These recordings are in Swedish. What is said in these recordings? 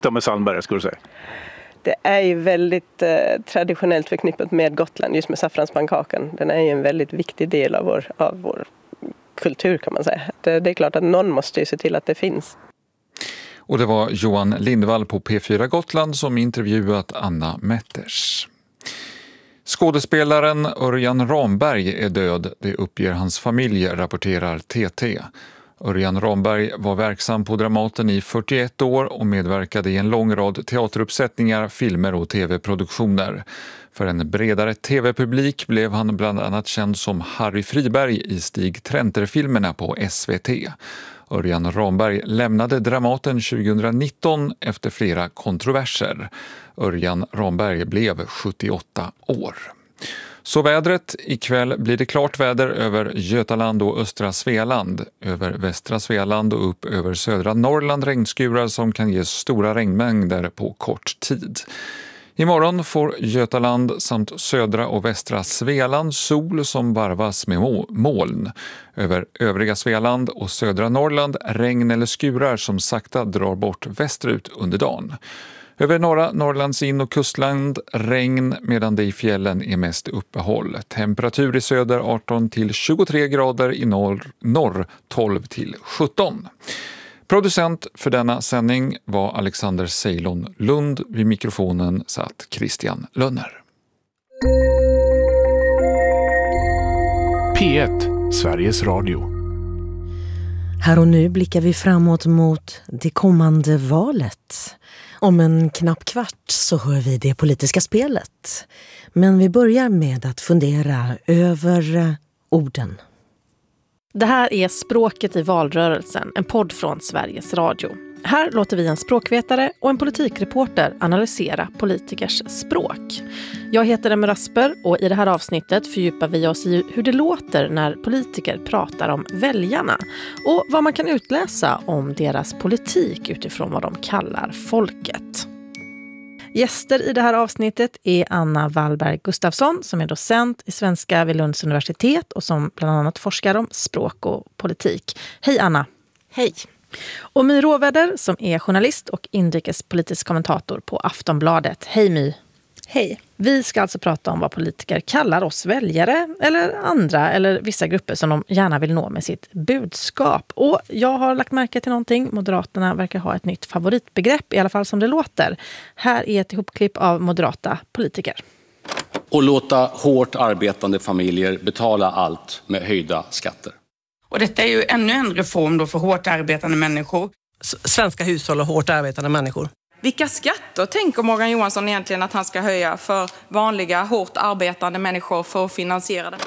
med Sandberg, skulle du säga? Det är ju väldigt traditionellt förknippat med Gotland, just med saffranspankakan. Den är ju en väldigt viktig del av vår kultur, kan man säga. Det är klart att någon måste ju se till att det finns. Och det var Johan Lindvall på P4 Gotland som intervjuat Anna Metters. Skådespelaren Örjan Ramberg är död, det uppger hans familj, rapporterar TT. Örjan Ramberg var verksam på Dramaten i 41 år och medverkade i en lång rad teateruppsättningar, filmer och tv-produktioner. För en bredare tv-publik blev han bland annat känd som Harry Friberg i Stig Trenter-filmerna på SVT. Örjan Ramberg lämnade Dramaten 2019 efter flera kontroverser. Örjan Ramberg blev 78 år. Så vädret, ikväll blir det klart väder över Götaland och östra Svealand. Över västra Svealand och upp över södra Norrland regnskurar som kan ge stora regnmängder på kort tid. Imorgon får Götaland samt södra och västra Svealand sol som varvas med moln. Över övriga Svealand och södra Norrland regn eller skurar som sakta drar bort västerut under dagen. Över norra Norrlands in- och kustland regn medan det i fjällen är mest uppehåll. Temperatur i söder 18 till 23 grader, i norr 12 till 17. Producent för denna sändning var Alexander Ceylon Lund. Vid mikrofonen satt Christian Lönner. P1, Sveriges Radio. Här och nu blickar vi framåt mot det kommande valet. Om en knapp kvart så hör vi det politiska spelet. Men vi börjar med att fundera över orden. Det här är Språket i valrörelsen, en podd från Sveriges Radio. Här låter vi en språkvetare och en politikreporter analysera politikers språk. Jag heter Emma Rasper och i det här avsnittet fördjupar vi oss i hur det låter när politiker pratar om väljarna och vad man kan utläsa om deras politik utifrån vad de kallar folket. Gäster i det här avsnittet är Anna Wallberg Gustafsson som är docent i svenska vid Lunds universitet och som bland annat forskar om språk och politik. Hej Anna! Hej! Och My Råväder som är journalist och inrikespolitisk kommentator på Aftonbladet. Hej My! Hej! Vi ska alltså prata om vad politiker kallar oss väljare eller andra eller vissa grupper som de gärna vill nå med sitt budskap. Och jag har lagt märke till någonting. Moderaterna verkar ha ett nytt favoritbegrepp, i alla fall som det låter. Här är ett ihopklipp av moderata politiker. Och låta hårt arbetande familjer betala allt med höjda skatter. Och detta är ju ännu en reform då för hårt arbetande människor. Svenska hushåll och hårt arbetande människor. Vilka skatter tänker Morgan Johansson egentligen att han ska höja för vanliga, hårt arbetande människor för att finansiera det?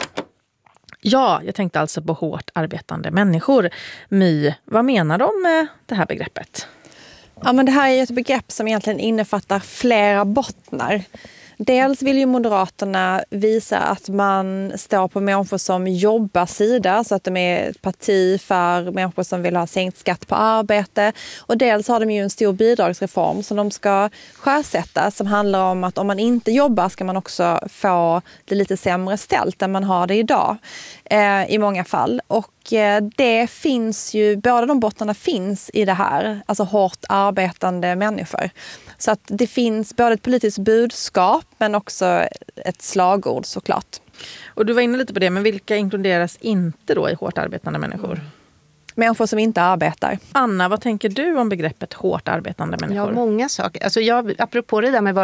Ja, jag tänkte alltså på hårt arbetande människor. My, vad menar de med det här begreppet? Ja, men det här är ett begrepp som egentligen innefattar flera bottnar. Dels vill ju Moderaterna visa att man står på människor som jobbar sida, så att de är ett parti för människor som vill ha sänkt skatt på arbete. Och dels har de ju en stor bidragsreform som de ska sjösätta, som handlar om att om man inte jobbar ska man också få det lite sämre ställt än man har det idag i många fall. Och det finns ju, båda de bottnarna finns i det här, alltså hårt arbetande människor. Så att det finns både ett politiskt budskap men också ett slagord såklart. Och du var inne lite på det, men vilka inkluderas inte då i hårt arbetande människor? Människor som inte arbetar. Anna, vad tänker du om begreppet hårt arbetande människor? Ja, många saker. Alltså apropå det där med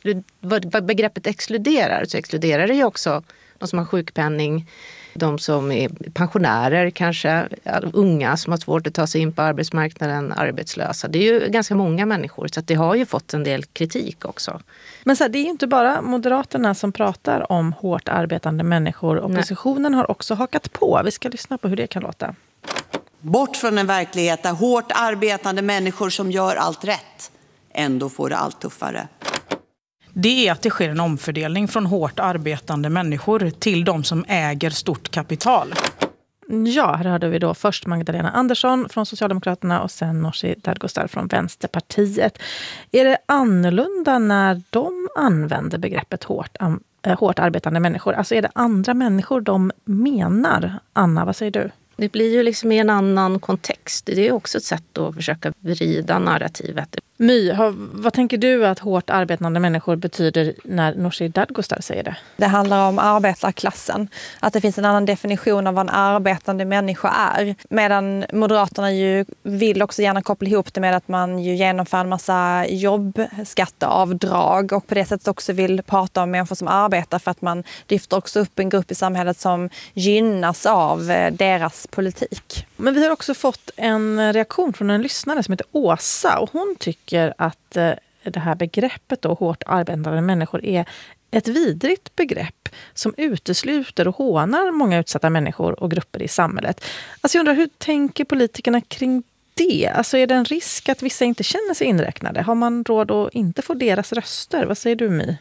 vad begreppet exkluderar, så exkluderar det ju också de som har sjukpenning, de som är pensionärer kanske, unga som har svårt att ta sig in på arbetsmarknaden, arbetslösa. Det är ju ganska många människor, så att det har ju fått en del kritik också. Men så här, det är ju inte bara Moderaterna som pratar om hårt arbetande människor. Oppositionen har också hakat på. Vi ska lyssna på hur det kan låta. Bort från en verklighet där hårt arbetande människor som gör allt rätt ändå får det allt tuffare. Det är att det sker en omfördelning från hårt arbetande människor till de som äger stort kapital. Ja, här hörde vi då först Magdalena Andersson från Socialdemokraterna och sen Nooshi Dadgostar från Vänsterpartiet. Är det annorlunda när de använder begreppet hårt arbetande människor? Alltså är det andra människor de menar? Anna, vad säger du? Det blir ju liksom i en annan kontext. Det är också ett sätt att försöka vrida narrativet. My, vad tänker du att hårt arbetande människor betyder när Nooshi Dadgostar säger det? Det handlar om arbetarklassen. Att det finns en annan definition av vad en arbetande människa är. Medan Moderaterna ju vill också gärna koppla ihop det med att man ju genomför en massa jobbskatteavdrag och på det sättet också vill prata om människor som arbetar för att man lyfter också upp en grupp i samhället som gynnas av deras politik. Men vi har också fått en reaktion från en lyssnare som heter Åsa och hon tycker att det här begreppet då, hårt arbetande människor är ett vidrigt begrepp som utesluter och hånar många utsatta människor och grupper i samhället. Alltså jag undrar, hur tänker politikerna kring det? Alltså är det en risk att vissa inte känner sig inräknade? Har man råd att inte få deras röster? Vad säger du, My?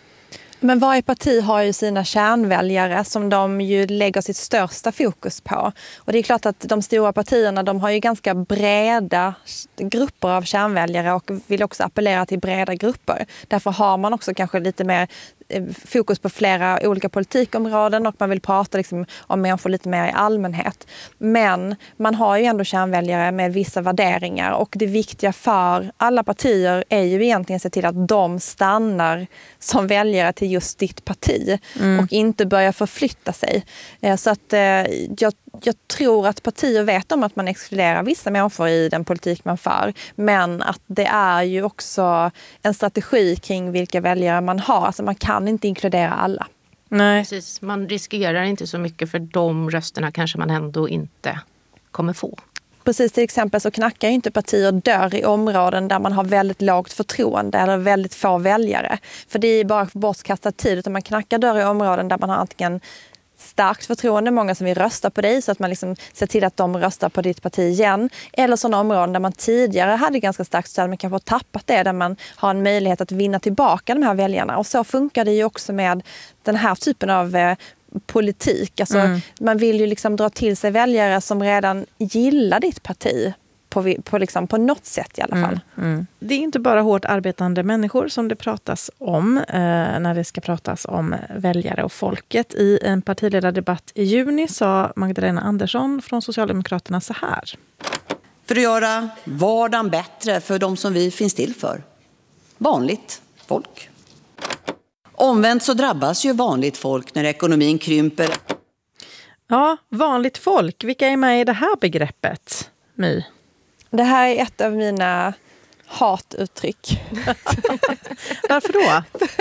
Men varje parti har ju sina kärnväljare som de ju lägger sitt största fokus på. Och det är klart att de stora partierna, de har ju ganska breda grupper av kärnväljare och vill också appellera till breda grupper. Därför har man också kanske lite mer fokus på flera olika politikområden och man vill prata liksom om människor lite mer i allmänhet. Men man har ju ändå kärnväljare med vissa värderingar och det viktiga för alla partier är ju egentligen att se till att de stannar som väljare till just ditt parti och inte börjar förflytta sig. Så att jag tror att partier vet om att man exkluderar vissa människor i den politik man för, men att det är ju också en strategi kring vilka väljare man har. Alltså man kan inte inkludera alla. Nej. Precis, man riskerar inte så mycket för de rösterna kanske man ändå inte kommer få. Precis, till exempel så knackar ju inte partier dörr i områden där man har väldigt lågt förtroende eller väldigt få väljare. För det är bara bortkastad tid, utan man knackar dörr i områden där man har antingen starkt förtroende, många som vill rösta på dig så att man liksom ser till att de röstar på ditt parti igen. Eller sådana områden där man tidigare hade ganska starkt stöd men kanske har tappat det, där man har en möjlighet att vinna tillbaka de här väljarna. Och så funkar det ju också med den här typen av politik. Alltså, man vill ju liksom dra till sig väljare som redan gillar ditt parti. På något sätt i alla fall. Det är inte bara hårt arbetande människor som det pratas om när det ska pratas om väljare och folket. I en partiledardebatt i juni sa Magdalena Andersson från Socialdemokraterna så här. För att göra vardagen bättre för de som vi finns till för. Vanligt folk. Omvänt så drabbas ju vanligt folk när ekonomin krymper. Ja, vanligt folk. Vilka är med i det här begreppet, My? Det här är ett av mina hatuttryck. Varför då?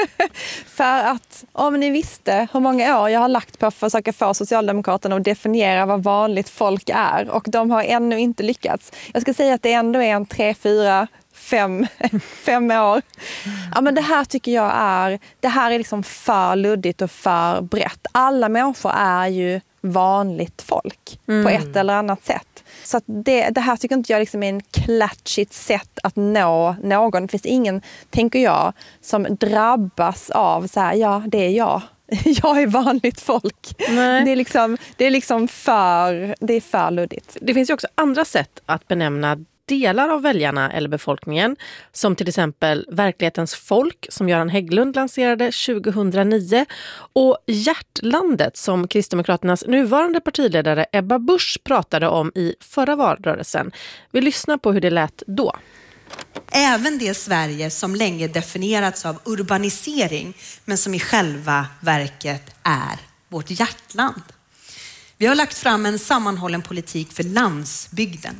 För att om ni visste hur många år jag har lagt på att försöka få Socialdemokraterna att definiera vad vanligt folk är. Och de har ännu inte lyckats. Jag ska säga att det ändå är en 3, 4, 5 år. Ja, men det här tycker jag är liksom för luddigt och för brett. Alla människor är ju vanligt folk på ett eller annat sätt. Så att det här tycker inte jag liksom är en klatschigt sätt att nå någon. Det finns ingen, tänker jag, som drabbas av så här, ja, det är jag. Jag är vanligt folk. Nej. Det är för luddigt. Det finns ju också andra sätt att benämna delar av väljarna eller befolkningen, som till exempel Verklighetens folk som Göran Hägglund lanserade 2009 och Hjärtlandet som Kristdemokraternas nuvarande partiledare Ebba Busch pratade om i förra valrörelsen. Vi lyssnar på hur det lät då. Även det Sverige som länge definierats av urbanisering men som i själva verket är vårt hjärtland. Vi har lagt fram en sammanhållen politik för landsbygden.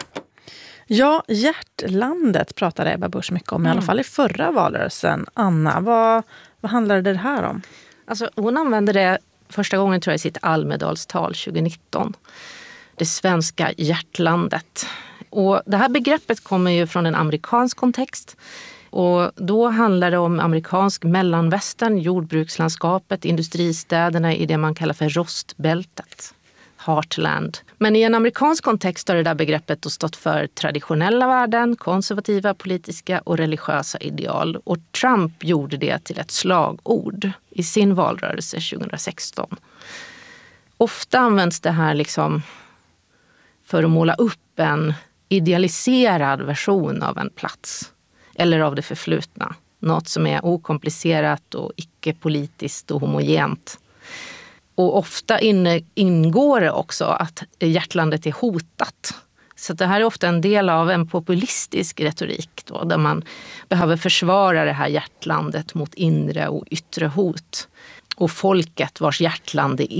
Ja, Hjärtlandet pratade Ebba Busch mycket om, i alla fall i förra valrörelsen. Anna, vad handlade det här om? Alltså, hon använde det första gången, tror jag, i sitt Almedalstal 2019. Det svenska hjärtlandet. Och det här begreppet kommer ju från en amerikansk kontext. Och då handlar det om amerikansk mellanvästern, jordbrukslandskapet, industristäderna i det man kallar för rostbältet. Heartland. Men i en amerikansk kontext har det där begreppet då stått för traditionella värden, konservativa, politiska och religiösa ideal. Och Trump gjorde det till ett slagord i sin valrörelse 2016. Ofta används det här liksom för att måla upp en idealiserad version av en plats eller av det förflutna. Något som är okomplicerat och icke-politiskt och homogent. Och ofta ingår det också att hjärtlandet är hotat. Så det här är ofta en del av en populistisk retorik då, där man behöver försvara det här hjärtlandet mot inre och yttre hot. Och folket vars hjärtland det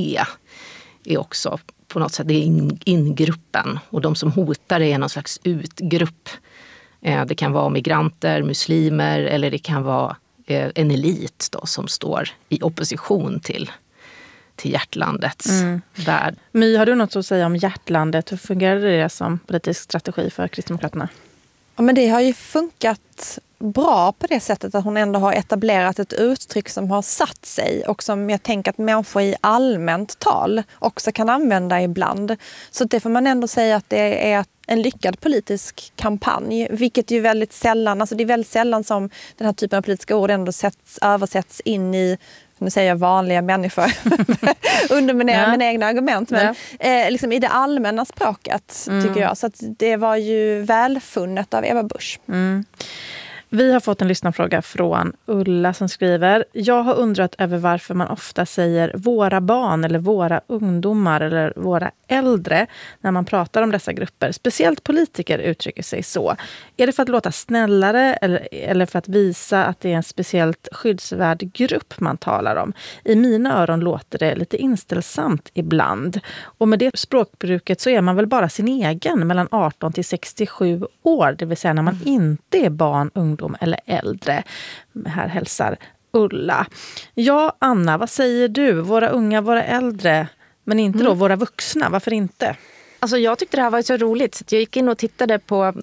är också på något sätt det är ingruppen. Och de som hotar är någon slags utgrupp. Det kan vara migranter, muslimer eller det kan vara en elit då, som står i opposition till hjärtlandets värld. My, har du något att säga om hjärtlandet? Hur fungerade det som politisk strategi för Kristdemokraterna? Ja, men det har ju funkat bra på det sättet att hon ändå har etablerat ett uttryck som har satt sig och som jag tänker att människor i allmänt tal också kan använda ibland. Så det får man ändå säga att det är en lyckad politisk kampanj, vilket ju väldigt sällan, alltså det är väldigt sällan som den här typen av politiska ord ändå översätts in i, nu säger jag vanliga människor, underminerar mina egna argument, men liksom i det allmänna språket tycker jag. Så att det var ju välfunnet av Eva Busch. Vi har fått en lyssnarfråga från Ulla som skriver: jag har undrat över varför man ofta säger våra barn eller våra ungdomar eller våra äldre när man pratar om dessa grupper. Speciellt politiker uttrycker sig så. Är det för att låta snällare eller för att visa att det är en speciellt skyddsvärd grupp man talar om? I mina öron låter det lite inställsamt ibland. Och med det språkbruket så är man väl bara sin egen mellan 18 till 67 år. Det vill säga när man inte är barn, ungdom eller äldre. Här hälsar Ulla. Ja, Anna, vad säger du? Våra unga, våra äldre, men inte då våra vuxna. Varför inte? Alltså jag tyckte det här var så roligt så jag gick in och tittade på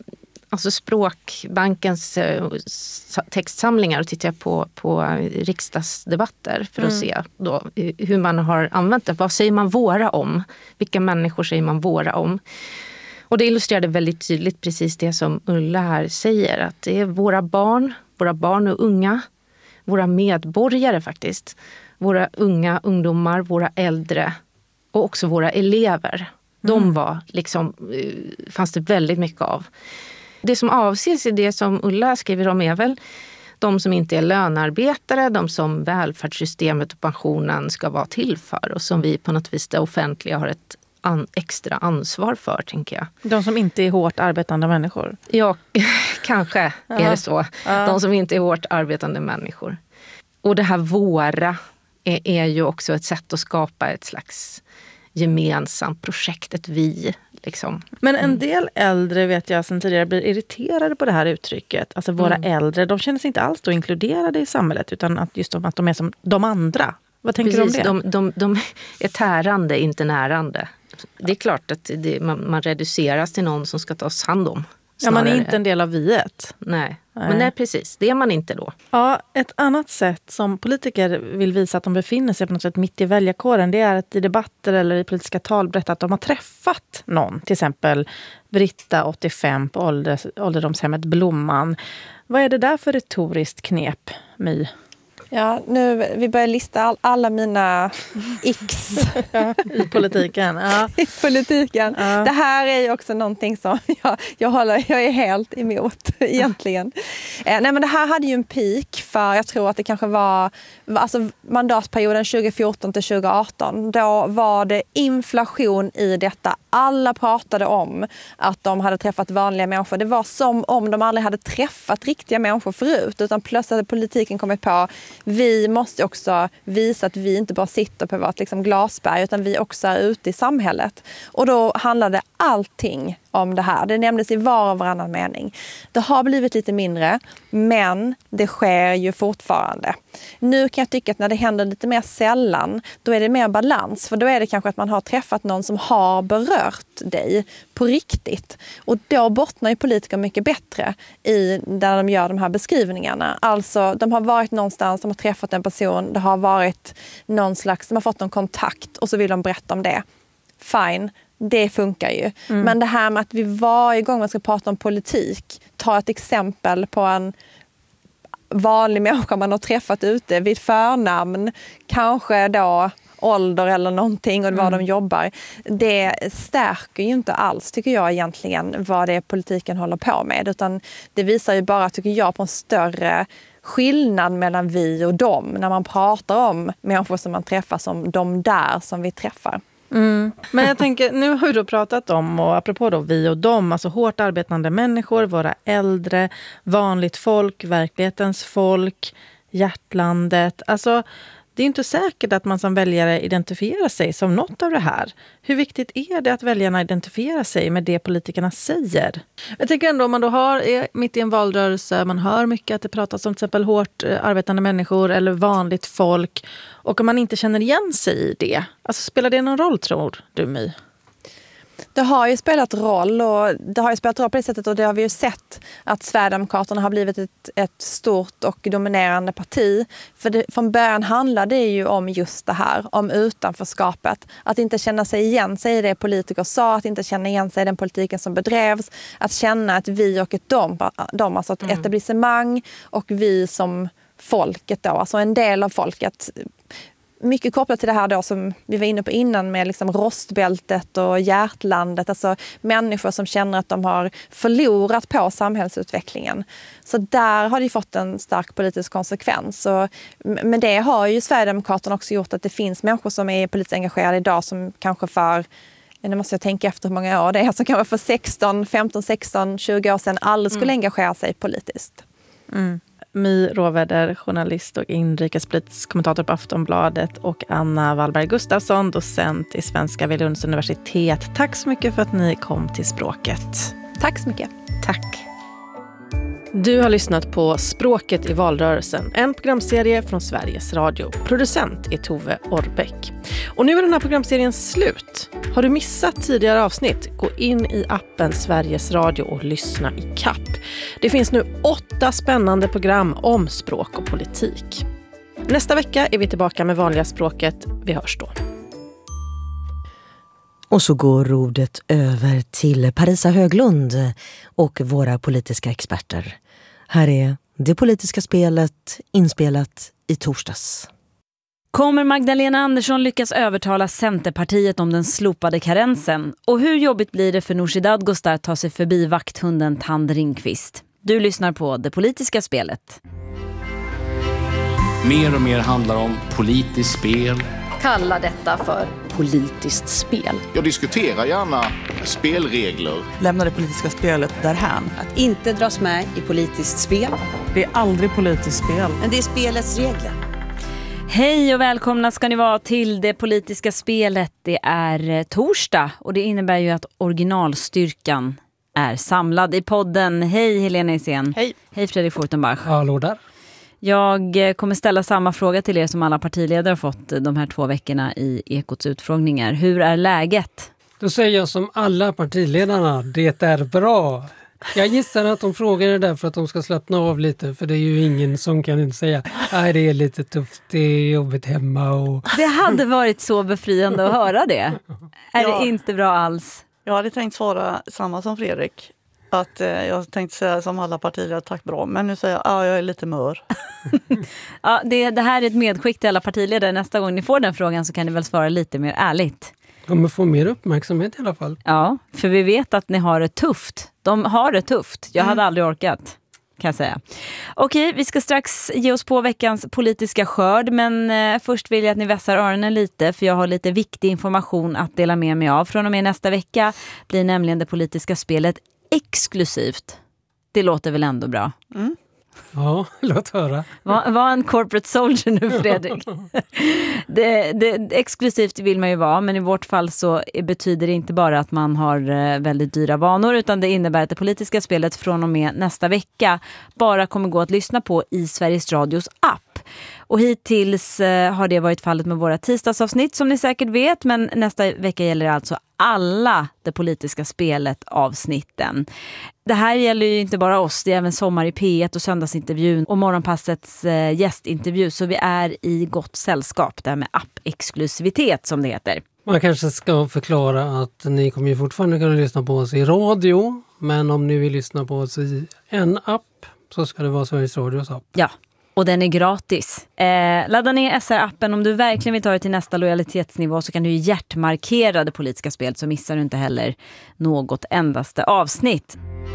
Språkbankens textsamlingar och tittade på riksdagsdebatter för att se då hur man har använt det. Vad säger man våra om? Vilka människor säger man våra om? Och det illustrerade väldigt tydligt precis det som Ulla här säger. Att det är våra barn och unga, våra medborgare faktiskt. Våra unga, ungdomar, våra äldre och också våra elever. De var liksom, fanns det väldigt mycket av. Det som avses i det som Ulla skriver om är väl de som inte är lönarbetare, de som välfärdssystemet och pensionen ska vara till för och som vi på något vis det offentliga har ett extra ansvar för, tänker jag. De som inte är hårt arbetande människor? Ja, kanske är det så. De som inte är hårt arbetande människor. Och det här våra är ju också ett sätt att skapa ett slags gemensamt projekt, ett vi. Liksom. Men en del äldre vet jag sedan tidigare blir irriterade på det här uttrycket. Alltså våra äldre, de känner sig inte alls då inkluderade i samhället utan att just att de är som de andra. Vad tänker du om det? De är tärande, inte närande. Det är klart att man reduceras till någon som ska tas hand om. Ja, man är inte en del av viet. Nej, men nej, precis. Det är man inte då. Ja, ett annat sätt som politiker vill visa att de befinner sig på något sätt mitt i väljarkåren, det är att i debatter eller i politiska tal berätta att de har träffat någon. Till exempel Britta, 85, på ålderdomshemmet Blomman. Vad är det där för retoriskt knep, My? Ja, nu vi börjar lista alla mina x i politiken. Ja. I politiken. Ja. Det här är ju också någonting som jag är helt emot egentligen. Nej, men det här hade ju en peak för jag tror att det kanske var alltså mandatperioden 2014 till 2018. Då var det inflation i detta. Alla pratade om att de hade träffat vanliga människor. Det var som om de aldrig hade träffat riktiga människor förut, utan plötsligt hade politiken kommit på vi måste också visa att vi inte bara sitter på vårt liksom glasberg utan vi också är ute i samhället. Och då handlade allting om det här. Det nämndes i var och varannan mening. Det har blivit lite mindre, men det sker ju fortfarande. Nu kan jag tycka att när det händer lite mer sällan, då är det mer balans. För då är det kanske att man har träffat någon som har berört dig på riktigt. Och då bottnar ju politiker mycket bättre i där de gör de här beskrivningarna. Alltså, de har varit någonstans, de har träffat en person, det har varit någon slags, de har fått någon kontakt och så vill de berätta om det. Fine. Det funkar ju. Men det här med att vi varje gång man ska prata om politik tar ett exempel på en vanlig människa man har träffat ute vid förnamn, kanske då ålder eller någonting och var de jobbar. Det stärker ju inte alls, tycker jag egentligen, vad det är politiken håller på med. Utan det visar ju bara, tycker jag, på en större skillnad mellan vi och dem. När man pratar om människor som man träffar som de där som vi träffar. Men jag tänker, nu har vi då pratat om, och apropå då vi och dem, alltså hårt arbetande människor, våra äldre, vanligt folk, verklighetens folk, hjärtlandet. Alltså det är inte säkert att man som väljare identifierar sig som något av det här. Hur viktigt är det att väljarna identifierar sig med det politikerna säger? Jag tänker ändå, om man då är mitt i en valrörelse, man hör mycket att det pratas om till exempel hårt arbetande människor eller vanligt folk, och om man inte känner igen sig i det, alltså spelar det någon roll, tror du, My? Det har ju spelat roll, och det har ju spelat roll på det sättet, och det har vi ju sett att Sverigedemokraterna har blivit ett stort och dominerande parti. För från början handlade det ju om just det här, om utanförskapet. Att inte känna sig igen sig i det politiker sa, att inte känna igen sig i den politiken som bedrevs. Att känna ett vi och ett dem, alltså ett etablissemang och vi som folket då, alltså en del av folket. Mycket kopplat till det här då som vi var inne på innan med liksom rostbältet och hjärtlandet. Alltså människor som känner att de har förlorat på samhällsutvecklingen. Så där har det fått en stark politisk konsekvens. Men det har ju Sverigedemokraterna också gjort, att det finns människor som är politiskt engagerade idag som kanske för, nu måste jag tänka efter hur många år det är, som kanske för 15, 16, 20 år sedan aldrig skulle engagera sig politiskt. My Råväder, journalist och inrikespolitisk kommentator på Aftonbladet, och Anna Wallberg Gustafsson, docent i svenska vid Lunds universitet. Tack så mycket för att ni kom till Språket. Tack så mycket. Tack. Du har lyssnat på Språket i valrörelsen, en programserie från Sveriges Radio. Producent är Tove Orbeck. Och nu är den här programserien slut. Har du missat tidigare avsnitt? Gå in i appen Sveriges Radio och lyssna i kapp. Det finns nu 8 spännande program om språk och politik. Nästa vecka är vi tillbaka med vanliga språket. Vi hörs då. Och så går ordet över till Parisa Höglund och våra politiska experter. Här är Det politiska spelet, inspelat i torsdags. Kommer Magdalena Andersson lyckas övertala Centerpartiet om den slopade karensen? Och hur jobbigt blir det för Nooshi Dadgostar att ta sig förbi vakthunden Tand Ringqvist? Du lyssnar på Det politiska spelet. Mer och mer handlar om politiskt spel. Kalla detta för politiskt spel. Jag diskuterar gärna spelregler. Lämna det politiska spelet därhän. Att inte dras med i politiskt spel. Det är aldrig politiskt spel. Men det är spelets regler. Hej och välkomna ska ni vara till Det politiska spelet. Det är torsdag och det innebär ju att originalstyrkan är samlad i podden. Hej Helena Isén. Hej. Hej Fredrik Fortenbach. Hallå där. Jag kommer ställa samma fråga till er som alla partiledare har fått de här 2 veckorna i Ekots utfrågningar. Hur är läget? Då säger jag som alla partiledarna, det är bra. Jag gissar att de frågar det där för att de ska slappna av lite, för det är ju ingen som kan säga nej, det är lite tufft, det är jobbigt hemma. Och... Det hade varit så befriande att höra det. Är det inte bra alls? Jag hade tänkt svara samma som Fredrik. Att jag tänkte säga som alla partier, tack bra. Men nu säger jag, jag är lite mör. Ja, det här är ett medskick till alla partiledare. Nästa gång ni får den frågan så kan ni väl svara lite mer ärligt. De får mer uppmärksamhet i alla fall. Ja, för vi vet att ni har det tufft. De har det tufft. Jag hade aldrig orkat, kan jag säga. Okej, vi ska strax ge oss på veckans politiska skörd. Men först vill jag att ni vässar öronen lite. För jag har lite viktig information att dela med mig av. Från och med nästa vecka blir nämligen det politiska spelet exklusivt. Det låter väl ändå bra? Mm. Ja, låt höra. Var en corporate soldier nu, Fredrik. det exklusivt vill man ju vara, men i vårt fall så betyder det inte bara att man har väldigt dyra vanor, utan det innebär att det politiska spelet från och med nästa vecka bara kommer gå att lyssna på i Sveriges Radios app. Och hittills har det varit fallet med våra tisdagsavsnitt som ni säkert vet, men nästa vecka gäller det alltså alla det politiska spelet avsnitten. Det här gäller ju inte bara oss, det är även Sommar i P1 och Söndagsintervjun och Morgonpassets gästintervju, så vi är i gott sällskap där med app-exklusivitet som det heter. Man kanske ska förklara att ni kommer ju fortfarande kunna lyssna på oss i radio, men om ni vill lyssna på oss i en app så ska det vara Sveriges Radios app. Ja. Och den är gratis. Ladda ner SR-appen om du verkligen vill ta det till nästa lojalitetsnivå, så kan du hjärtmarkera det politiska spelet, så missar du inte heller något endaste avsnitt.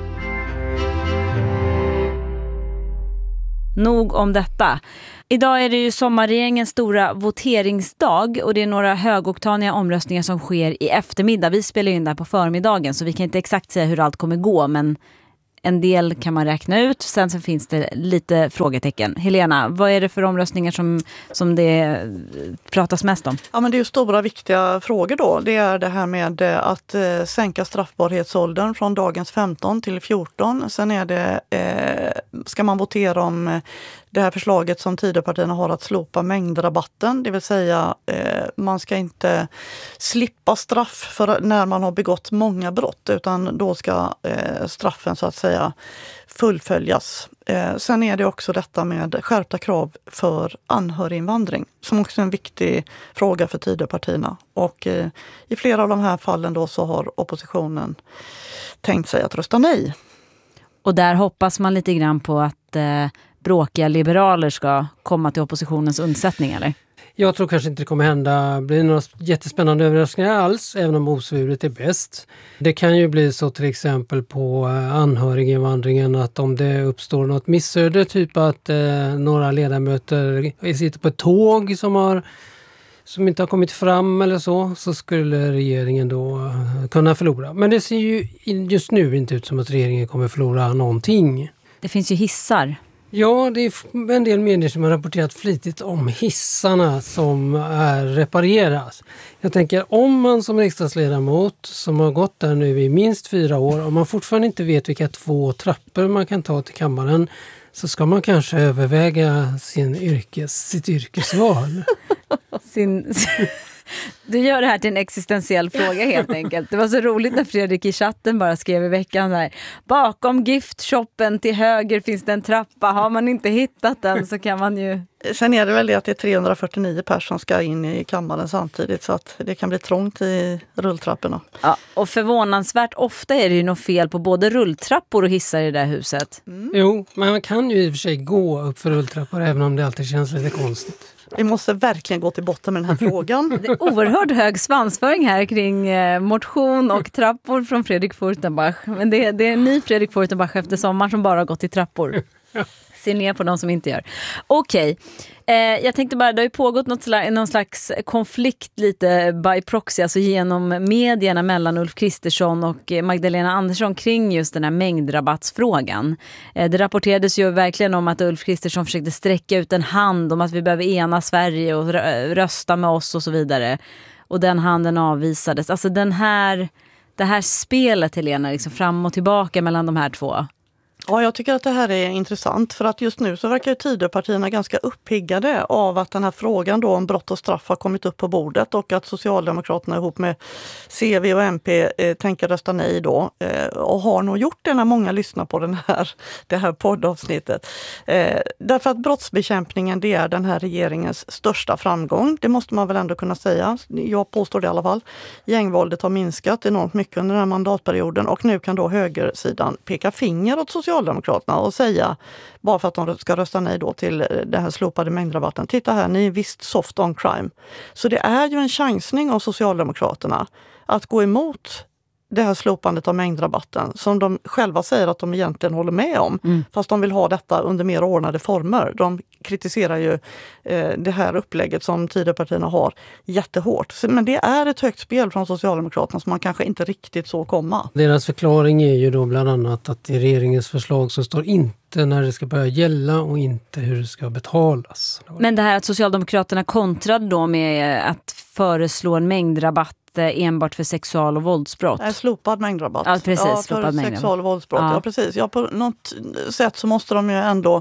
Nog om detta. Idag är det ju sommarregeringens stora voteringsdag och det är några högoktaniga omröstningar som sker i eftermiddag. Vi spelar ju in där på förmiddagen så vi kan inte exakt säga hur allt kommer gå, men en del kan man räkna ut. Sen så finns det lite frågetecken. Helena, vad är det för omröstningar som det pratas mest om? Ja, men det är ju stora viktiga frågor då. Det är det här med att sänka straffbarhetsåldern från dagens 15 till 14. Sen är det, ska man votera om det här förslaget som Tidöpartierna har att slopa mängdrabatten. Det vill säga man ska inte slippa straff för när man har begått många brott, utan då ska straffen så att säga fullföljas. Sen är det också detta med skärpta krav för anhöriginvandring som också är en viktig fråga för Tidöpartierna. Och i flera av de här fallen då så har oppositionen tänkt sig att rösta nej. Och där hoppas man lite grann på att bråkiga liberaler ska komma till oppositionens undsättning, eller? Jag tror kanske inte det kommer hända bli några jättespännande överraskningar alls, även om osvuret är bäst. Det kan ju bli så till exempel på anhöriginvandringen att om det uppstår något missöde, typ att några ledamöter sitter på ett tåg som inte har kommit fram eller så skulle regeringen då kunna förlora. Men det ser ju just nu inte ut som att regeringen kommer förlora någonting. Det finns ju hissar. Ja, det är en del medier som har rapporterat flitigt om hissarna som repareras. Jag tänker, om man som riksdagsledamot som har gått där nu i minst 4 år, om man fortfarande inte vet vilka 2 trappor man kan ta till kammaren, så ska man kanske överväga sitt yrkesval. Du gör det här till en existentiell fråga helt enkelt. Det var så roligt när Fredrik i chatten bara skrev i veckan så här: bakom giftshoppen till höger finns det en trappa. Har man inte hittat den så kan man ju... Sen är det väl det att det är 349 personer som ska in i kammaren samtidigt, så att det kan bli trångt i rulltrapporna. Ja, och förvånansvärt ofta är det ju något fel på både rulltrappor och hissar i det där huset. Jo, man kan ju i och för sig gå upp för rulltrappor även om det alltid känns lite konstigt. Vi måste verkligen gå till botten med den här frågan. Det är oerhört hög svansföring här kring motion och trappor från Fredrik Furtenbach. Men det är en ny Fredrik Furtenbach efter sommar som bara har gått i trappor. Se ner på de som inte gör. Okej. Jag tänkte bara, det har ju pågått någon slags konflikt lite by proxy, alltså genom medierna mellan Ulf Kristersson och Magdalena Andersson kring just den här mängdrabattsfrågan. Det rapporterades ju verkligen om att Ulf Kristersson försökte sträcka ut en hand om att vi behöver ena Sverige och rösta med oss och så vidare. Och den handen avvisades. Alltså det här spelet, Helena, liksom fram och tillbaka mellan de här två. Ja, jag tycker att det här är intressant, för att just nu så verkar ju Tidöpartierna ganska uppiggade av att den här frågan då om brott och straff har kommit upp på bordet och att Socialdemokraterna ihop med CV och MP tänker rösta nej då, och har nog gjort det när många lyssnar på det här poddavsnittet. Därför att brottsbekämpningen, det är den här regeringens största framgång. Det måste man väl ändå kunna säga. Jag påstår det i alla fall. Gängvåldet har minskat enormt mycket under den här mandatperioden och nu kan då högersidan peka finger åt Socialdemokraterna och säga, bara för att de ska rösta nej då till det här slopade mängdrabatten: titta här, ni är visst soft on crime. Så det är ju en chansning av Socialdemokraterna att gå emot det här slopandet av mängdrabatten som de själva säger att de egentligen håller med om, fast de vill ha detta under mer ordnade former. De kritiserar ju det här upplägget som Tidöpartierna har jättehårt. Men det är ett högt spel från Socialdemokraterna som man kanske inte riktigt så komma. Deras förklaring är ju då bland annat att i regeringens förslag så står inte när det ska börja gälla och inte hur det ska betalas. Men det här att Socialdemokraterna kontrade då med att föreslå en mängdrabatt enbart för sexual- och våldsbrott. Slopad mängdrabatt. Ja, precis. Ja, för sexual- och våldsbrott. Ja. Ja, precis. Ja, på något sätt så måste de ju ändå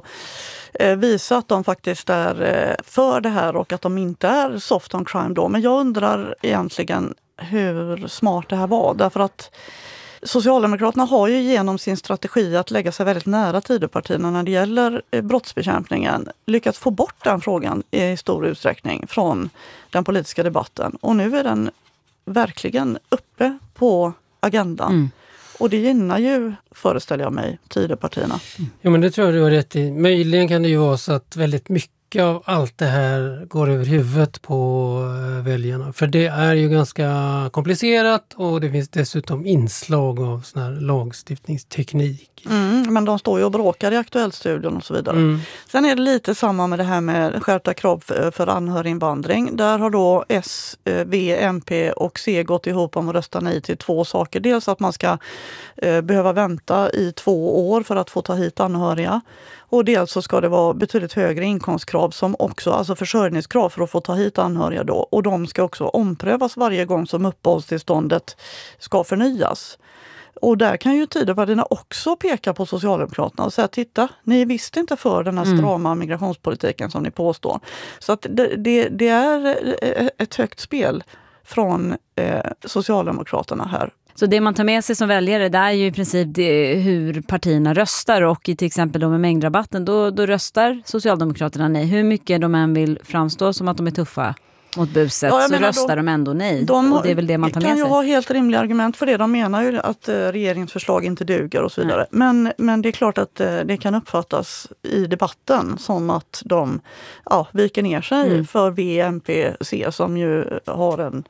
visa att de faktiskt är för det här och att de inte är soft on crime då. Men jag undrar egentligen hur smart det här var. Därför att Socialdemokraterna har ju genom sin strategi att lägga sig väldigt nära Tidöpartierna när det gäller brottsbekämpningen lyckats få bort den frågan i stor utsträckning från den politiska debatten. Och nu är den verkligen uppe på agendan. Och det gynnar ju, föreställer jag mig, Tidöpartierna. Jo, men det tror jag du har rätt i. Möjligen kan det ju vara så att väldigt mycket av allt det här går över huvudet på väljarna. För det är ju ganska komplicerat och det finns dessutom inslag av sån här lagstiftningsteknik. Men de står ju och bråkar i Aktuellstudion och så vidare. Sen är det lite samma med det här med skärpta krav för anhöriginvandring. Där har då S, V, MP och C gått ihop om att rösta nej till 2 saker. Dels att man ska behöva vänta i 2 år för att få ta hit anhöriga. Och dels så ska det vara betydligt högre inkomstkrav som också, alltså försörjningskrav för att få ta hit anhöriga då. Och de ska också omprövas varje gång som uppehållstillståndet ska förnyas. Och där kan ju Tidöpartierna också peka på Socialdemokraterna och säga, titta, ni visste inte för den här strama migrationspolitiken som ni påstår. Så att det är ett högt spel från Socialdemokraterna här. Så det man tar med sig som väljare, det är ju i princip hur partierna röstar, och i till exempel då med mängdrabatten, då röstar Socialdemokraterna nej. Hur mycket de än vill framstå som att de är tuffa mot buset, så röstar de ändå nej. Och det är väl det man tar med sig. De kan ju ha helt rimliga argument för det. De menar ju att regeringens förslag inte duger och så vidare. Men det är klart att det kan uppfattas i debatten som att de viker ner sig för V, MP, C som ju har en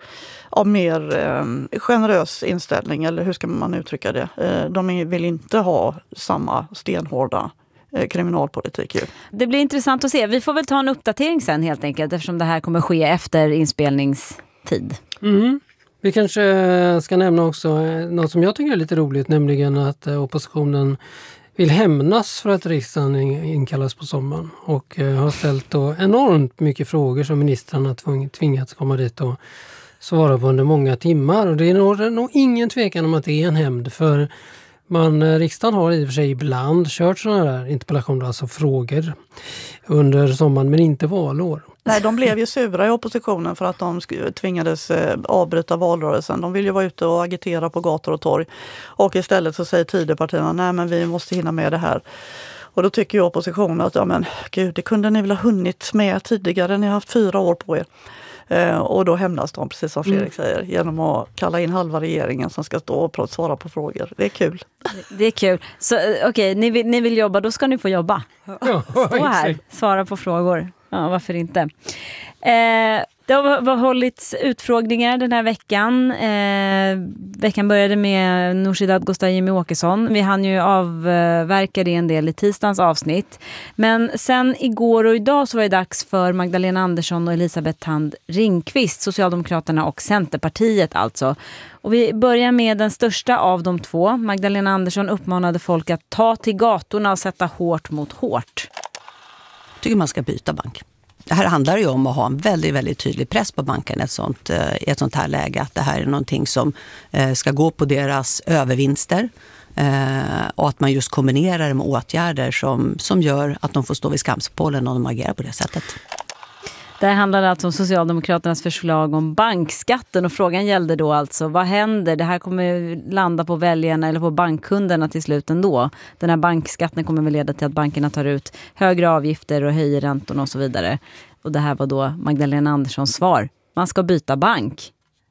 mer generös inställning, eller hur ska man uttrycka det? De vill inte ha samma stenhårda kriminalpolitik. Det blir intressant att se. Vi får väl ta en uppdatering sen helt enkelt, eftersom det här kommer ske efter inspelningstid. Vi kanske ska nämna också något som jag tycker är lite roligt, nämligen att oppositionen vill hämnas för att riksdagen inkallas på sommaren och har ställt då enormt mycket frågor som ministrarna tvingats komma dit och svara på under många timmar. Och det är nog ingen tvekan om att det är en hämnd, för riksdagen har i och för sig ibland kört sådana där interpellationer, alltså frågor under sommaren, men inte valår. Nej, de blev ju sura i oppositionen för att de tvingades avbryta valrörelsen. De vill ju vara ute och agitera på gator och torg. Och istället så säger Tidöpartierna, nej men vi måste hinna med det här. Och då tycker ju oppositionen att, ja men gud, det kunde ni väl ha hunnit med tidigare, ni har haft 4 år på er. Och då hämnas de, precis som Fredrik säger, genom att kalla in halva regeringen som ska stå och svara på frågor. Det är kul. Det är kul. Så okej, ni vill jobba, då ska ni få jobba. Stå här, svara på frågor. Ja, varför inte? Det har hållits utfrågningar den här veckan. Veckan började med Nooshi Dadgostar och Jimmy Åkesson. Vi hann ju avverka det en del i tisdagens avsnitt. Men sen igår och idag så var det dags för Magdalena Andersson och Elisabeth Thand Ringqvist, Socialdemokraterna och Centerpartiet alltså. Och vi börjar med den största av de två. Magdalena Andersson uppmanade folk att ta till gatorna och sätta hårt mot hårt. Jag tycker man ska byta bank. Det här handlar ju om att ha en väldigt, väldigt tydlig press på banken i ett sånt här läge. Att det här är någonting som ska gå på deras övervinster. Och att man just kombinerar det med åtgärder som gör att de får stå vid skamspålen om de agerar på det sättet. Det handlar alltså om Socialdemokraternas förslag om bankskatten, och frågan gällde då alltså, vad händer? Det här kommer landa på väljarna eller på bankkunderna till slut ändå. Den här bankskatten kommer väl leda till att bankerna tar ut högre avgifter och höjer räntorna och så vidare. Och det här var då Magdalena Anderssons svar. Man ska byta bank.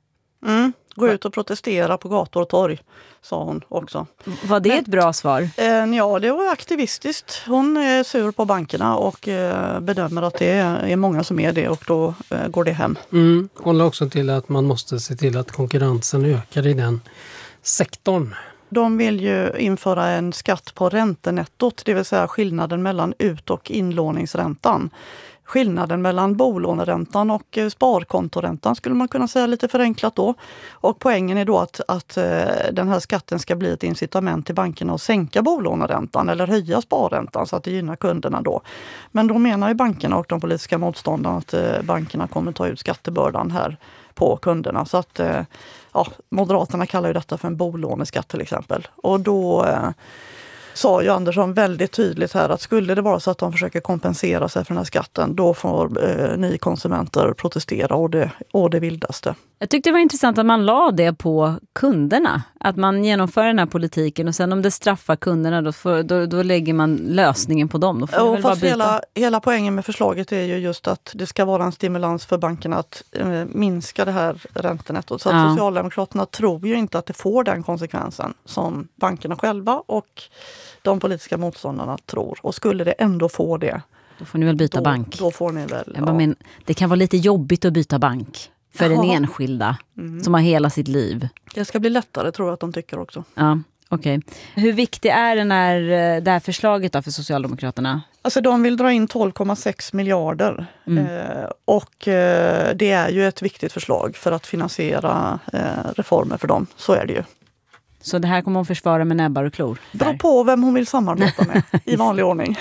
Gå ut och protestera på gator och torg, sa hon också. Var det ett bra svar? Ja, det var aktivistiskt. Hon är sur på bankerna och bedömer att det är många som är det, och då går det hem. Hon la också till att man måste se till att konkurrensen ökar i den sektorn. De vill ju införa en skatt på räntenettot, det vill säga skillnaden mellan ut- och inlåningsräntan. Skillnaden mellan bolåneräntan och sparkontoräntan skulle man kunna säga lite förenklat då. Och poängen är då att den här skatten ska bli ett incitament till bankerna att sänka bolåneräntan eller höja sparräntan så att det gynnar kunderna då. Men då menar ju bankerna och de politiska motståndarna att bankerna kommer ta ut skattebördan här på kunderna. Så att Moderaterna kallar ju detta för en bolåneskatt till exempel. Och då sa ju Andersson väldigt tydligt här att skulle det vara så att de försöker kompensera sig för den här skatten, då får ni konsumenter protestera och det vildaste. Jag tyckte det var intressant att man la det på kunderna. Att man genomför den här politiken och sen om det straffar kunderna då lägger man lösningen på dem. Då får och fast hela poängen med förslaget är ju just att det ska vara en stimulans för bankerna att minska det här räntenettot. Så att Socialdemokraterna tror ju inte att det får den konsekvensen som bankerna själva och de politiska motståndarna tror. Och skulle det ändå få det, då får ni väl byta bank. Då får ni väl. Men det kan vara lite jobbigt att byta bank för den enskilda som har hela sitt liv. Det ska bli lättare, tror jag att de tycker också. Ja, okej. Hur viktig är det här förslaget då för Socialdemokraterna? Alltså de vill dra in 12,6 miljarder. Och det är ju ett viktigt förslag för att finansiera reformer för dem. Så är det ju. Så det här kommer hon försvara med näbbar och klor? Beror på vem hon vill samarbeta med i vanlig ordning.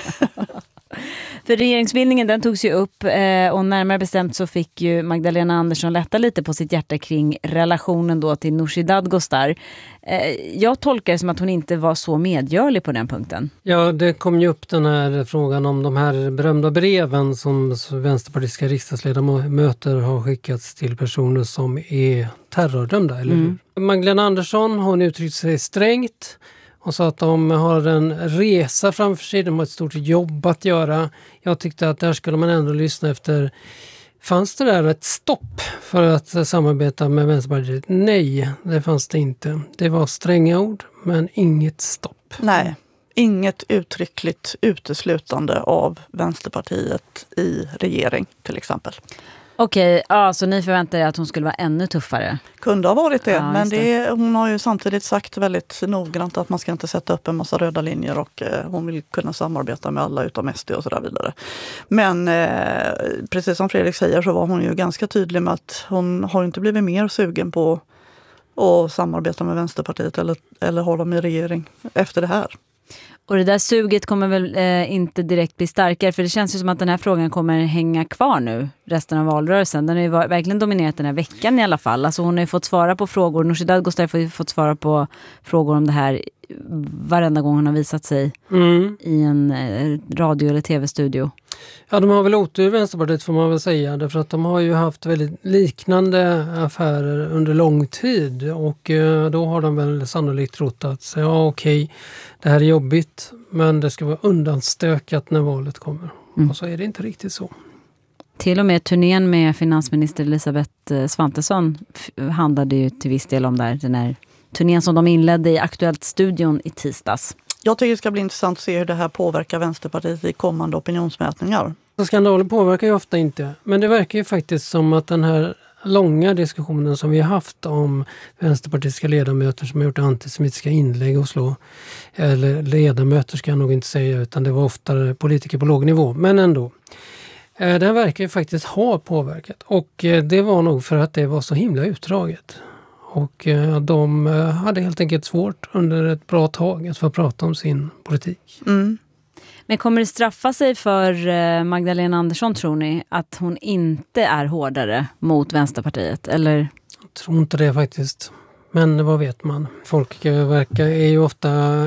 För regeringsbildningen den togs ju upp och närmare bestämt så fick ju Magdalena Andersson lätta lite på sitt hjärta kring relationen då till Nooshi Dadgostar. Jag tolkar det som att hon inte var så medgörlig på den punkten. Ja, det kom ju upp den här frågan om de här berömda breven som vänsterpartistiska riksdagsledamöter har skickats till personer som är terrordömda, eller hur? Magdalena Andersson, hon uttryckte sig strängt. Och sa att de har en resa framför sig, de har ett stort jobb att göra. Jag tyckte att där skulle man ändå lyssna efter. Fanns det där ett stopp för att samarbeta med Vänsterpartiet? Nej, det fanns det inte. Det var stränga ord, men inget stopp. Nej, inget uttryckligt uteslutande av Vänsterpartiet i regering till exempel. Okej, så ni förväntar er att hon skulle vara ännu tuffare? Kunde ha varit det, men hon har ju samtidigt sagt väldigt noggrant att man ska inte sätta upp en massa röda linjer och hon vill kunna samarbeta med alla utom SD och så där vidare. Men precis som Fredrik säger så var hon ju ganska tydlig med att hon har inte blivit mer sugen på att samarbeta med Vänsterpartiet eller ha dem i regering efter det här. Och det där suget kommer väl inte direkt bli starkare, för det känns ju som att den här frågan kommer hänga kvar nu resten av valrörelsen. Den har ju verkligen dominerat den här veckan i alla fall. Alltså hon har ju fått svara på frågor. Nooshi Dadgostar har fått svara på frågor om det här varenda gång hon har visat sig i en radio- eller tv-studio. Ja, de har väl otur i Vänsterpartiet får man väl säga. Därför att de har ju haft väldigt liknande affärer under lång tid. Och då har de väl sannolikt trott att okej, det här är jobbigt. Men det ska vara undanstökat när valet kommer. Och så är det inte riktigt så. Till och med turnén med finansminister Elisabeth Svantesson handlade ju till viss del om den här turnén som de inledde i Aktuellt-studion i tisdags. Jag tycker det ska bli intressant att se hur det här påverkar Vänsterpartiet i kommande opinionsmätningar. Skandaler påverkar ju ofta inte. Men det verkar ju faktiskt som att den här långa diskussionen som vi har haft om vänsterpartistiska ledamöter som har gjort antisemitiska inlägg och eller ledamöter ska jag nog inte säga, utan det var oftare politiker på låg nivå. Men ändå. Den verkar ju faktiskt ha påverkat. Och det var nog för att det var så himla utdraget. Och de hade helt enkelt svårt under ett bra tag att få prata om sin politik. Men kommer det straffa sig för Magdalena Andersson, tror ni, att hon inte är hårdare mot Vänsterpartiet? Eller? Jag tror inte det faktiskt. Men vad vet man? Folk är ju ofta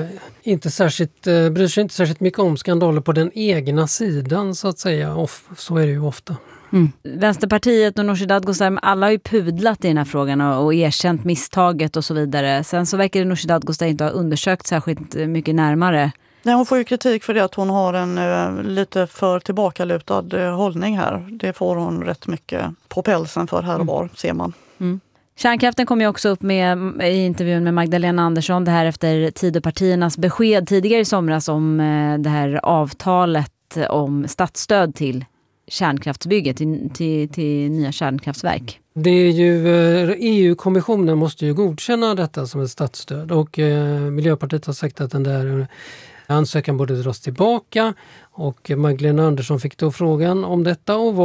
bryr sig inte särskilt mycket om skandaler på den egna sidan så att säga. Och så är det ju ofta. Vänsterpartiet och Nooshi Dadgostar, alla har ju pudlat i den här frågan och erkänt misstaget och så vidare. Sen så verkar Nooshi Dadgostar inte ha undersökt särskilt mycket närmare. Nej, hon får ju kritik för det att hon har en lite för tillbakalutad hållning här. Det får hon rätt mycket på pälsen för här och var, ser man. Kärnkraften kom ju också upp i intervjun med Magdalena Andersson det här efter Tidöpartiernas besked tidigare i somras om det här avtalet om statsstöd till kärnkraftsbygget, till nya kärnkraftsverk. Det är ju EU-kommissionen måste ju godkänna detta som ett statsstöd och Miljöpartiet har sagt att den där ansökan borde dras tillbaka och Magdalena Andersson fick då frågan om detta och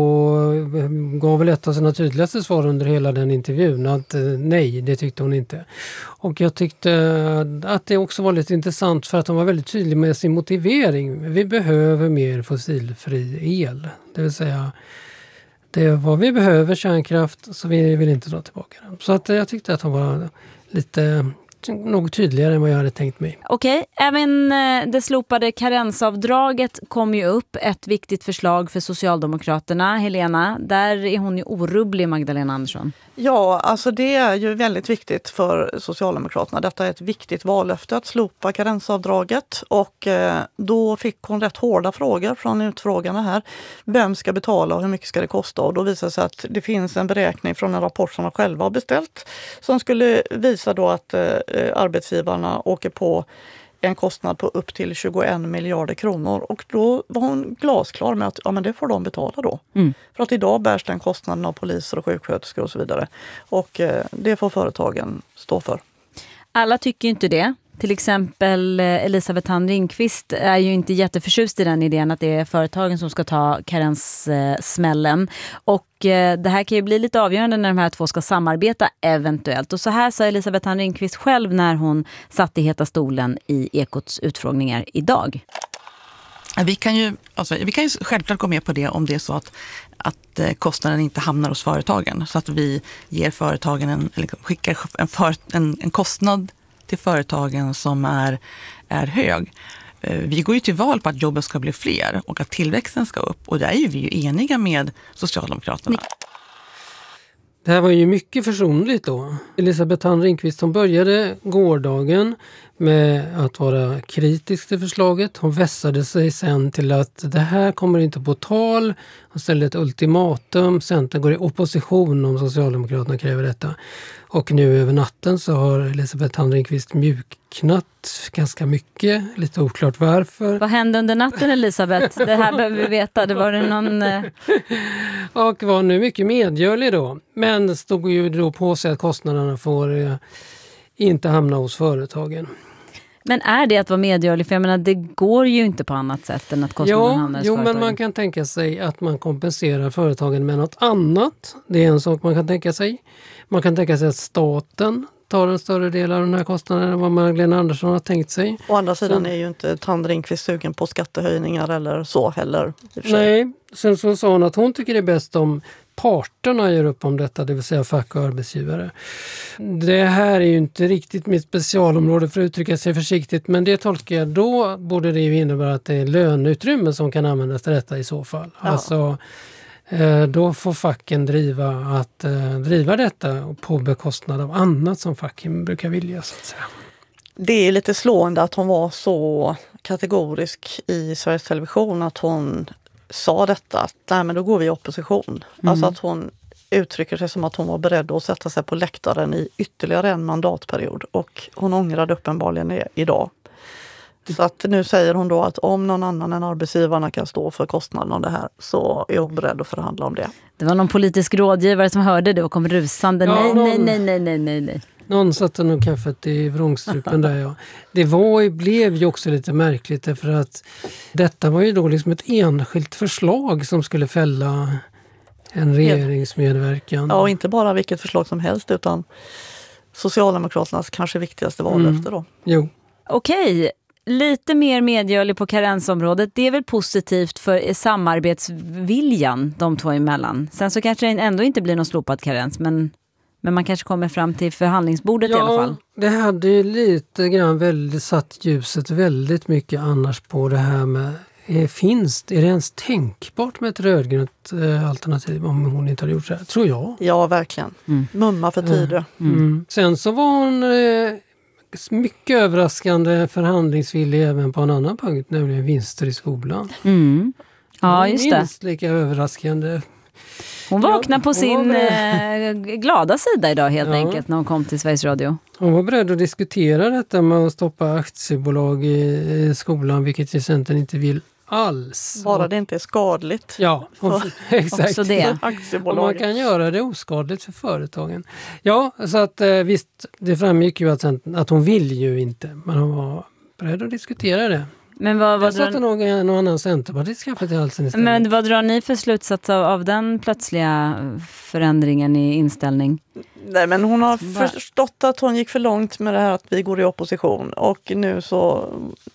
gav väl ett av sina tydligaste svar under hela den intervjun att nej, det tyckte hon inte. Och jag tyckte att det också var lite intressant för att hon var väldigt tydlig med sin motivering. Vi behöver mer fossilfri el, det vill säga det är vad vi behöver, kärnkraft, så vi vill inte dra tillbaka den. Så att jag tyckte att hon var lite varit något tydligare än vad jag hade tänkt mig. Okej, även det slopade karensavdraget kom ju upp. Ett viktigt förslag för Socialdemokraterna. Helena, där är hon ju orubblig, Magdalena Andersson. Ja, alltså det är ju väldigt viktigt för Socialdemokraterna. Detta är ett viktigt vallöfte att slopa karensavdraget. Och då fick hon rätt hårda frågor från utfrågarna här. Vem ska betala och hur mycket ska det kosta? Och då visar det sig att det finns en beräkning från en rapport som de själva har beställt som skulle visa då att arbetsgivarna åker på en kostnad på upp till 21 miljarder kronor. Och då var hon glasklar med att ja, men det får de betala då. För att idag bärs den kostnaden av poliser och sjuksköterskor och så vidare. Och det får företagen stå för. Alla tycker ju inte det. Till exempel Elisabeth Thand Ringqvist är ju inte jätteförtjust i den idén att det är företagen som ska ta karenssmällen. Och det här kan ju bli lite avgörande när de här två ska samarbeta eventuellt. Och så här sa Elisabeth Thand Ringqvist själv när hon satt i heta stolen i Ekots utfrågningar idag. Vi kan ju självklart gå med på det om det är så att kostnaden inte hamnar hos företagen. Så att vi ger företagen skickar en kostnad till företagen som är hög. Vi går ju till val på att jobben ska bli fler och att tillväxten ska upp. Och där är vi ju eniga med Socialdemokraterna. Det här var ju mycket försonligt då. Elisabeth Thand Ringqvist som började gårdagen med att vara kritisk till förslaget. Hon vässade sig sen till att det här kommer inte på tal. Hon ställde ett ultimatum. Centern går i opposition om Socialdemokraterna kräver detta. Och nu över natten så har Elisabeth Thand Ringqvist mjuknat ganska mycket. Lite oklart varför. Vad hände under natten, Elisabeth? Det här behöver vi veta. Det var det någon... Och var nu mycket medgörlig då. Men stod ju då på sig att kostnaderna får inte hamna hos företagen. Men är det att vara medgörlig? För jag menar, det går ju inte på annat sätt än att kostnaderna hamnar hos företagen. Men man kan tänka sig att man kompenserar företagen med något annat. Det är en sak man kan tänka sig. Man kan tänka sig att staten tar en större del av den här kostnaden än vad Magdalena Andersson har tänkt sig. Å andra sidan är ju inte Thand Ringqvist sugen på skattehöjningar eller så heller. Nej, sen så sa hon att hon tycker det är bäst om parterna gör upp om detta, det vill säga fack och arbetsgivare. Det här är ju inte riktigt mitt specialområde för att uttrycka sig försiktigt, men det tolkar jag då borde det ju innebära att det är löneutrymme som kan användas till detta i så fall. Ja. Alltså då får facken driva detta på bekostnad av annat som facken brukar vilja så att säga. Det är lite slående att hon var så kategorisk i Sveriges Television att hon sa detta att nej, men då går vi i opposition. Alltså att hon uttrycker sig som att hon var beredd att sätta sig på läktaren i ytterligare en mandatperiod och hon ångrade uppenbarligen det idag. Så att nu säger hon då att om någon annan än arbetsgivarna kan stå för kostnaden av det här så är hon beredd att förhandla om det. Det var någon politisk rådgivare som hörde det och kom rusande. Ja, nej. Någon satte nog kaffet i vrångstrupen där, ja. Det blev ju också lite märkligt därför att detta var ju då liksom ett enskilt förslag som skulle fälla en regeringsmedverkan. Ja, och inte bara vilket förslag som helst utan Socialdemokraternas kanske viktigaste vallöfte då. Jo. Okej. Lite mer medgörlig på karensområdet, det är väl positivt för samarbetsviljan de två emellan. Sen så kanske det ändå inte blir någon slopad karens, men man kanske kommer fram till förhandlingsbordet i alla fall. Det hade ju lite grann satt ljuset väldigt mycket annars på det här med är det ens tänkbart med ett rödgrönt alternativ om hon inte hade gjort det här? Tror jag. Ja, verkligen. Mumma för tider. Sen så var hon mycket överraskande förhandlingsvillig även på en annan punkt, nämligen vinster i skolan. Ja, just det. Minst lika överraskande. Hon vaknar på sin glada sida idag helt enkelt när hon kom till Sveriges Radio. Hon var beredd att diskutera detta med att stoppa aktiebolag i skolan, vilket ju Centern inte vill alls. Bara det inte är skadligt. Ja, exakt. Också det. Och man kan göra det oskadligt för företagen. Ja, så att visst, det framgick ju att hon vill ju inte, men hon var beredd att diskutera det. Men jag satte nog en annan centerpartist kaffet i halsen istället. Men vad drar ni för slutsats av den plötsliga förändringen i inställning? Nej, men hon har förstått att hon gick för långt med det här att vi går i opposition. Och nu så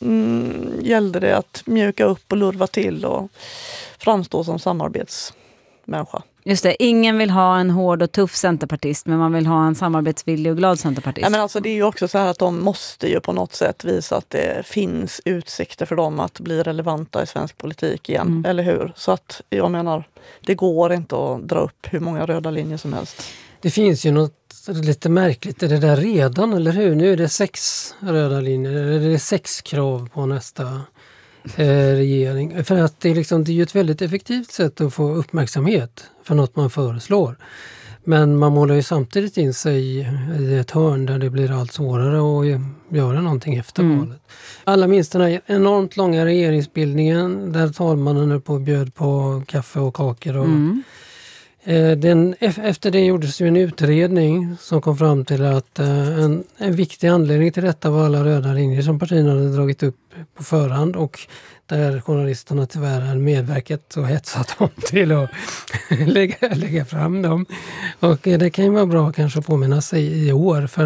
gällde det att mjuka upp och lurva till och framstå som samarbetsmänniska. Just det, ingen vill ha en hård och tuff centerpartist, men man vill ha en samarbetsvillig och glad centerpartist. Ja, men alltså, det är ju också så här att de måste ju på något sätt visa att det finns utsikter för dem att bli relevanta i svensk politik igen, eller hur? Så att jag menar, det går inte att dra upp hur många röda linjer som helst. Det finns ju något lite märkligt i det där redan, eller hur? Nu är det 6 röda linjer, eller det är 6 krav på nästa regering. För att det är ju ett väldigt effektivt sätt att få uppmärksamhet för något man föreslår. Men man målar ju samtidigt in sig i ett hörn där det blir allt svårare att göra någonting efter valet. Alla minst den här enormt långa regeringsbildningen där talmannen är på och bjöd på kaffe och kakor. Och efter det gjordes ju en utredning som kom fram till att en viktig anledning till detta var alla röda linjer som partierna hade dragit upp på förhand, och där journalisterna tyvärr hade medverkat och hetsat dem till att lägga fram dem. Och det kan ju vara bra kanske att påminna sig i år, för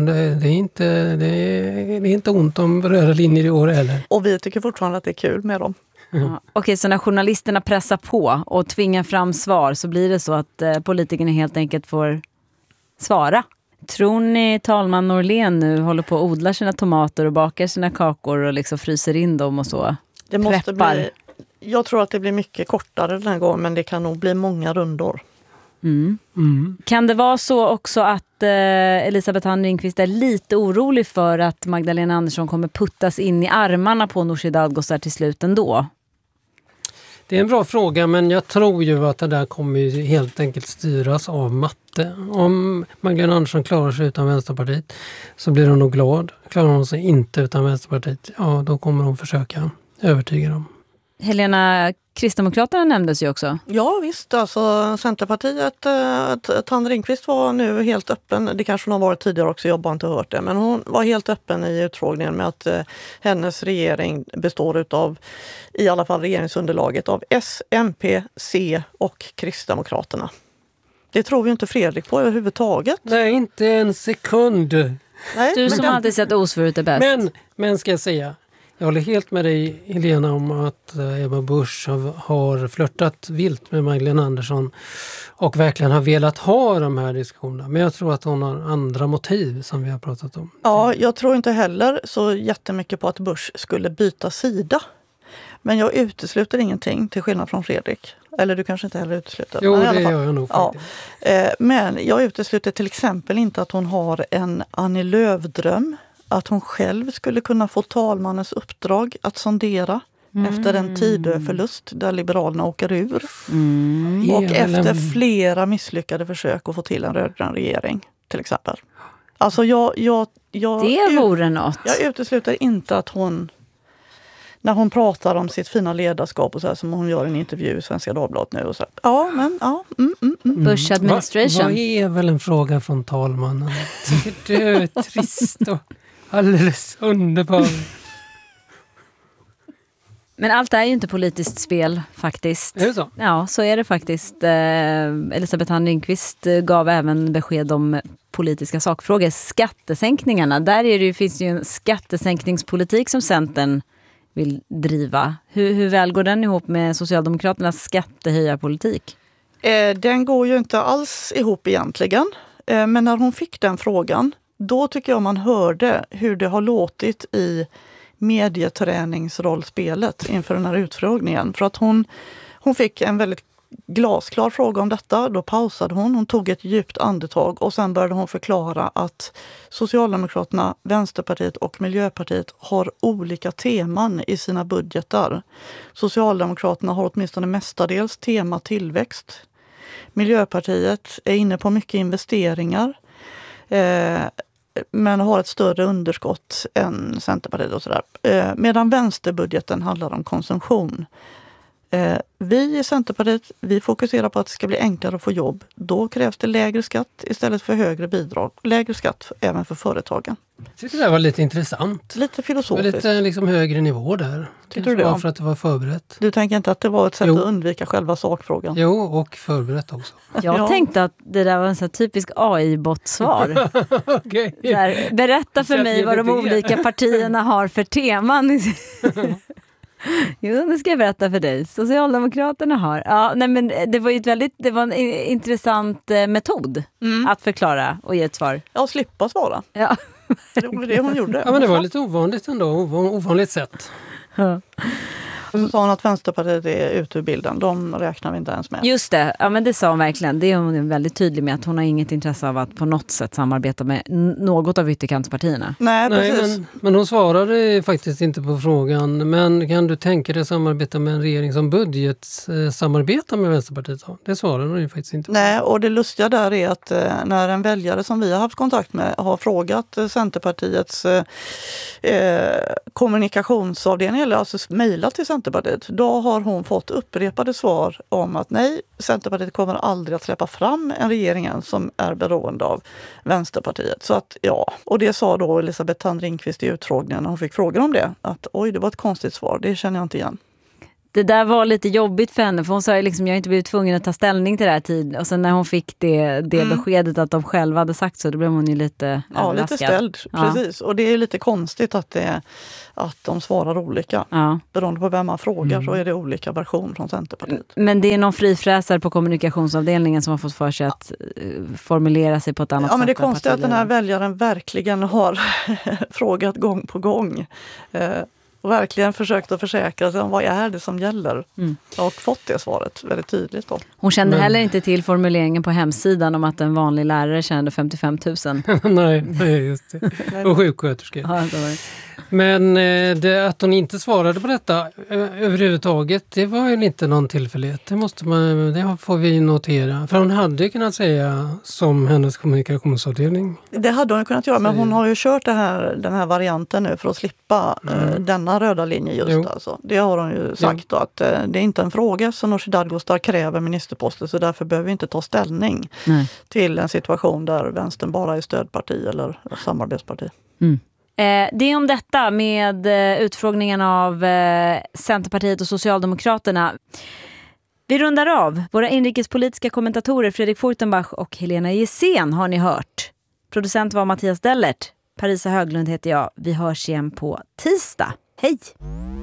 det är inte ont om röda linjer i år heller. Och vi tycker fortfarande att det är kul med dem. Ja. Okej, så när journalisterna pressar på och tvingar fram svar så blir det så att politikerna helt enkelt får svara. Tror ni talman Norlén nu håller på att odla sina tomater och bakar sina kakor och liksom fryser in dem och så? Det måste bli, jag tror att det blir mycket kortare den här gången, men det kan nog bli många rundor. Kan det vara så också att Elisabeth Thand Ringqvist är lite orolig för att Magdalena Andersson kommer puttas in i armarna på Nooshi Dadgostar till slut ändå? Det är en bra fråga, men jag tror ju att det där kommer ju helt enkelt styras av matte. Om Magdalena Andersson klarar sig utan Vänsterpartiet så blir hon nog glad. Klarar hon sig inte utan Vänsterpartiet, ja då kommer hon försöka övertyga dem. Helena, Kristdemokraterna nämndes ju också. Ja visst, alltså Centerpartiet, Thand Ringqvist var nu helt öppen, det kanske hon har varit tidigare också, jag har bara inte hört det, men hon var helt öppen i utfrågningen med att hennes regering består utav, i alla fall regeringsunderlaget, av S, MP, C och Kristdemokraterna. Det tror ju inte Fredrik på överhuvudtaget. Nej, inte en sekund. Nej, du som alltid sett osvuret är bäst. Men ska jag säga, jag håller helt med dig, Helena, om att Ebba Busch har flörtat vilt med Magdalena Andersson och verkligen har velat ha de här diskussionerna. Men jag tror att hon har andra motiv som vi har pratat om. Ja, jag tror inte heller så jättemycket på att Busch skulle byta sida. Men jag utesluter ingenting till skillnad från Fredrik. Eller du kanske inte heller utesluter. Jo, men det gör jag nog faktiskt. Ja. Men jag utesluter till exempel inte att hon har en Annie Lööf-dröm. Att hon själv skulle kunna få talmannens uppdrag att sondera efter en Tidöförlust där Liberalerna åker ur. Och efter flera misslyckade försök att få till en rödgrön regering, till exempel. Alltså det vore något. Jag utesluter inte att hon, när hon pratar om sitt fina ledarskap och så här, som hon gör i en intervju i Svenska Dagbladet nu och så här, Bush administration. Vad är väl en fråga från talmannen? Det är trist och alldeles underbart. Men allt är ju inte politiskt spel faktiskt. Är det så? Ja, så är det faktiskt. Elisabeth Thand Ringqvist gav även besked om politiska sakfrågor. Skattesänkningarna, där finns det ju en skattesänkningspolitik som Centern vill driva. Hur väl går den ihop med Socialdemokraternas skattehöjarpolitik? Den går ju inte alls ihop egentligen. Men när hon fick den frågan, då tycker jag man hörde hur det har låtit i medieträningsrollspelet inför den här utfrågningen. För att hon fick en väldigt glasklar fråga om detta. Då pausade hon tog ett djupt andetag och sen började hon förklara att Socialdemokraterna, Vänsterpartiet och Miljöpartiet har olika teman i sina budgetar. Socialdemokraterna har åtminstone mestadels tema tillväxt. Miljöpartiet är inne på mycket investeringar. Men har ett större underskott än Centerpartiet och sådär. Medan vänsterbudgeten handlar om konsumtion. Vi i Centerpartiet, vi fokuserar på att det ska bli enklare att få jobb. Då krävs det lägre skatt istället för högre bidrag. Lägre skatt även för företagen. Jag tyckte det var lite intressant. Lite filosofiskt. Lite liksom högre nivå där. Tycker du det? Bara för att det var förberett. Du tänker inte att det var ett sätt att undvika själva sakfrågan? Jo, och förberett också. Jag tänkte att det där var en sån typisk AI-bot-svar. Okay. Berätta för mig vad de olika partierna har för teman. Jo, nu ska jag berätta för dig. Socialdemokraterna har... Ja, nej, men det var en intressant metod att förklara och ge ett svar. Ja, slippa svara. Ja. Det var det hon gjorde. Ja, men det var lite ovanligt ändå. Ovanligt sätt. Ja. Så sa hon att Vänsterpartiet är ute ur bilden. De räknar vi inte ens med. Just det, ja, men det sa hon verkligen. Det är hon väldigt tydlig med, att hon har inget intresse av att på något sätt samarbeta med något av ytterkantspartierna. Nej, precis. Men hon svarade faktiskt inte på frågan. Men kan du tänka dig samarbeta med en regering som budgetsamarbetar med Vänsterpartiet? Det svarade hon ju faktiskt inte på. Nej, och det lustiga där är att när en väljare som vi har haft kontakt med har frågat Centerpartiets kommunikationsavdelning, eller alltså mejlat till Centerpartiet, då har hon fått upprepade svar om att nej, Centerpartiet kommer aldrig att släppa fram en regering som är beroende av Vänsterpartiet. Så att ja, och det sa då Elisabeth Thand Ringqvist i utfrågningen när hon fick frågor om det, att oj, det var ett konstigt svar, det känner jag inte igen. Det där var lite jobbigt för henne, för hon sa liksom, jag har inte blivit tvungen att ta ställning till det här tid. Och sen när hon fick det beskedet att de själva hade sagt så, då blev hon ju lite överraskad. Lite ställd, precis. Och det är lite konstigt att de svarar olika. Ja. Beroende på vem man frågar så är det olika version från Centerpartiet. Men det är någon frifräsare på kommunikationsavdelningen som har fått för sig att formulera sig på ett annat sätt. Ja, men det är konstigt att den här väljaren verkligen har frågat gång på gång. Och verkligen försökt att försäkra sig om vad är det som gäller. Och fått det svaret väldigt tydligt då. Hon kände heller inte till formuleringen på hemsidan om att en vanlig lärare tjänade 55 000. Nej, just det. Och sjuksköterskor. Ja, men att hon inte svarade på detta överhuvudtaget, det var ju inte någon tillfällighet. Det får vi notera. För hon hade kunnat säga som hennes kommunikationsavdelning. Det hade hon kunnat göra, men hon har ju kört den här varianten nu för att slippa denna röda linje just. Alltså. Det har hon ju sagt då, att det är inte en fråga som Nooshi Dadgostar kräver ministerposter, så därför behöver vi inte ta ställning till en situation där vänstern bara är stödparti eller samarbetsparti. Det är om detta med utfrågningen av Centerpartiet och Socialdemokraterna. Vi rundar av. Våra inrikespolitiska kommentatorer Fredrik Furtenbach och Helena Gissén har ni hört. Producent var Mattias Dellert. Parisa Höglund heter jag. Vi hörs igen på tisdag. Hej!